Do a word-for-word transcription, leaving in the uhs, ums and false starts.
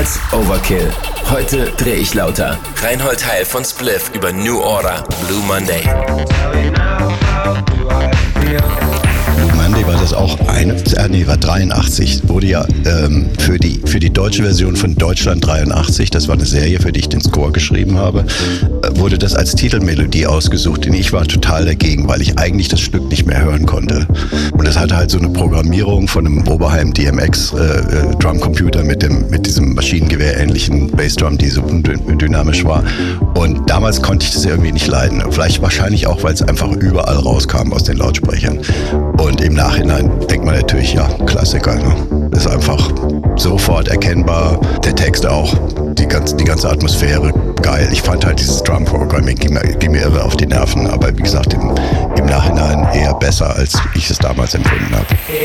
Damals Overkill. Heute dreh ich lauter. Reinhold Heil von Spliff über New Order, Blue Monday. Blue Monday war das auch ein, äh, nee, war dreiundachtzig. Wurde ja ähm, für die für die deutsche Version von Deutschland dreiundachtzig, das war eine Serie, für die ich den Score geschrieben habe, äh, wurde das als Titelmelodie ausgesucht. Und ich war total dagegen, weil ich eigentlich das Stück nicht mehr hören konnte. Und das hatte halt so eine Programmierung von einem Oberheim D M X äh, äh, Drumcomputer mit dem mit diesem Maschinengewehr-ähnlichen Bassdrum, die so dynamisch war. Und damals konnte ich das irgendwie nicht leiden. Vielleicht wahrscheinlich auch, weil es einfach überall rauskam aus den Lautsprechern. Und im Nachhinein denkt man natürlich, ja, Klassiker, ne? Ist einfach sofort erkennbar. Der Text auch, die ganze, die ganze Atmosphäre, geil. Ich fand halt dieses Drum-Programming ging mir, ging mir irre auf die Nerven. Aber wie gesagt, im, im Nachhinein eher besser, als ich es damals empfunden habe.